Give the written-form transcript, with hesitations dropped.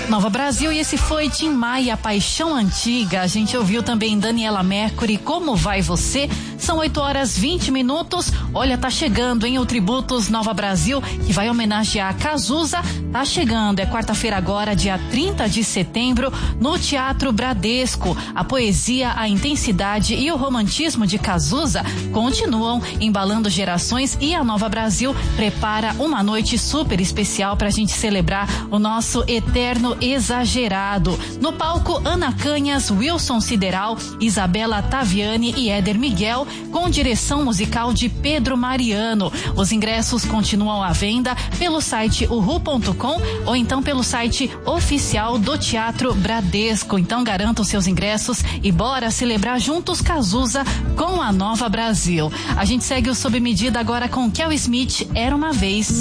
Nova Brasil, e esse foi Tim Maia, Paixão Antiga. A gente ouviu também Daniela Mercury, Como Vai Você? São 8h20. Olha, tá chegando, hein? O Tributos Nova Brasil, que vai homenagear a Cazuza, tá chegando. É quarta-feira agora, dia 30 de setembro, no Teatro Bradesco. A poesia, a intensidade e o romantismo de Cazuza continuam embalando gerações, e a Nova Brasil prepara uma noite super especial pra gente celebrar o nosso eterno exagerado. No palco, Ana Canhas, Wilson Sideral, Isabela Taviani e Éder Miguel, com direção musical de Pedro Mariano. Os ingressos continuam à venda pelo site uhu.com ou então pelo site oficial do Teatro Bradesco. Então garanta os seus ingressos e bora celebrar juntos Cazuza com a Nova Brasil. A gente segue o Sob Medida agora com Kel Smith, Era Uma Vez.